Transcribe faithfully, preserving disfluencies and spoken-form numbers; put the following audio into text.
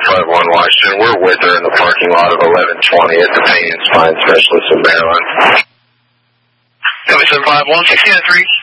five one Washington. We're with her in the parking lot of eleven twenty at the Pain and Spine Specialist in Maryland. seven five one, sixteen oh three.